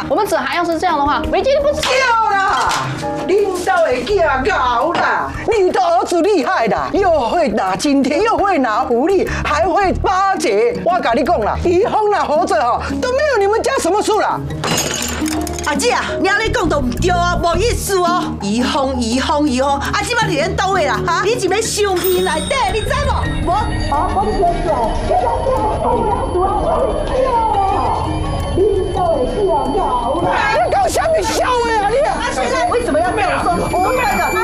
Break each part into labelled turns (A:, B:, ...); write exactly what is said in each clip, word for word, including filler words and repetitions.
A: 啦。
B: 我们子涵要是这样的话，梅姐就不知
C: 够啦！恁兜的囝够啦！你的儿子厉害啦，又会拿今天，又会拿狐狸，还会巴结。我跟你讲啦，以后若活着吼，都没有你们家什么事啦。
A: 阿姐啊，你安尼讲都唔对啊，无意思哦。移风移风移风，啊，即摆伫恁兜的啦，哈，你一个伤气内底，你知无？无，啊，我你先笑，你先笑，我我你笑啦，你兜的囝够啦。
C: 你搞什么笑的啊你？
A: 啊，现在为什么要这样说？我那个。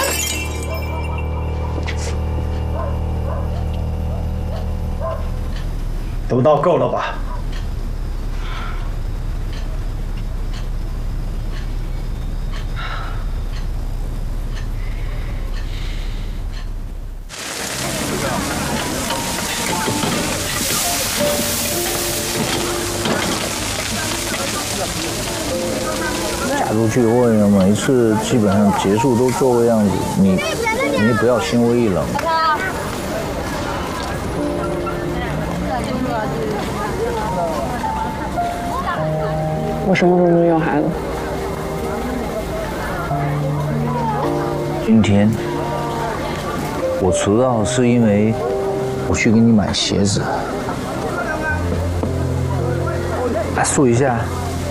D: 都闹够了吧？
E: 嫁出去后呢，每一次基本上结束都这个样子，你你也不要心灰意冷。
B: 我什么时候能要孩子？
E: 今天我迟到是因为我去给你买鞋子。来数一下。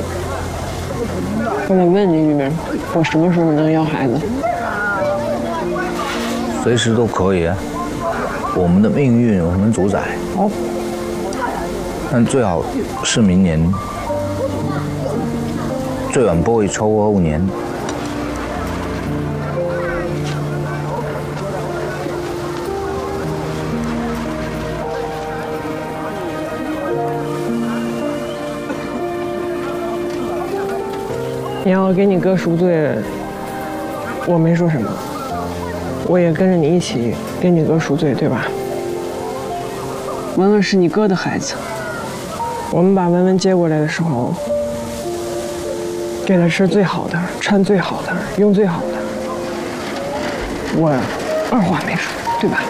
B: 我想问你，玉明，我什么时候能要孩子？
E: 随时都可以啊。我们的命运我们主宰。
B: 好。
E: 但最好是明年。 最晚不会超过五年。
B: 你要给你哥赎罪，我没说什么，我也跟着你一起给你哥赎罪，对吧？文文是你哥的孩子，我们把文文接过来的时候。 给他吃最好的，穿最好的，用最好的。我二话没说，对吧？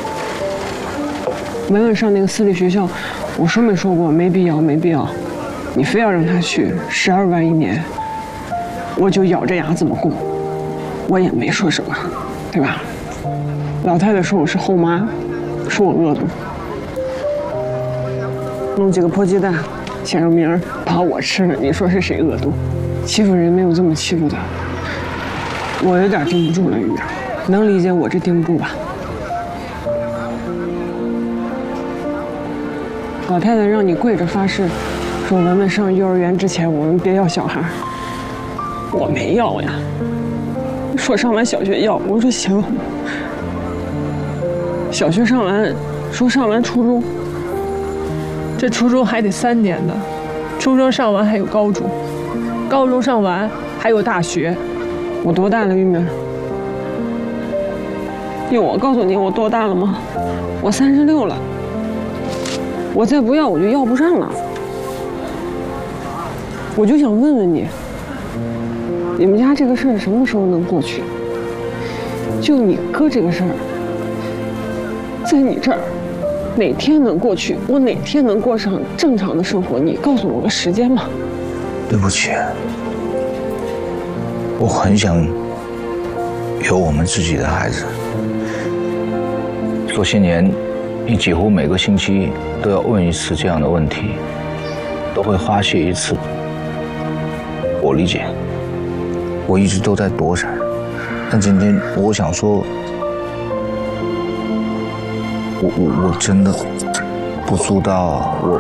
B: 文文上那个私立学校，我说没说过没必要，没必要。你非要让他去，十二万一年，我就咬着牙这么供。我也没说什么，对吧？老太太说我是后妈，说我恶毒，弄几个破鸡蛋，想让明儿把我吃了，你说是谁恶毒？ 欺负人没有这么欺负的，我有点顶不住了，玉儿，能理解我这顶不住吧？老太太让你跪着发誓，说文文上幼儿园之前我们别要小孩，我没要呀。说上完小学要，我说行。小学上完，说上完初中，
F: 这初中还得三年呢，初中上完还有高中。 高中上完还有大学，
B: 我多大了，玉明？用我告诉你我多大了吗？我三十六了，我再不要我就要不上了。我就想问问你，你们家这个事儿什么时候能过去？就你哥这个事儿，在你这儿哪天能过去？我哪天能过上正常的生活？你告诉我个时间吧。
E: 对不起，我很想有我们自己的孩子。这些年，你几乎每个星期都要问一次这样的问题，都会发泄一次。我理解，我一直都在躲闪，但今天我想说，我我我真的不知道我。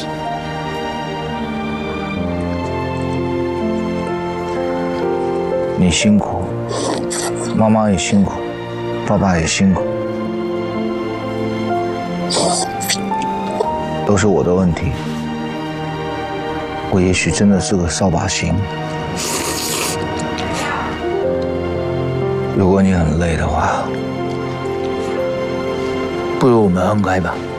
E: 你辛苦，妈妈也辛苦，爸爸也辛苦，都是我的问题。我也许真的是个扫把星。如果你很累的话，不如我们分开吧。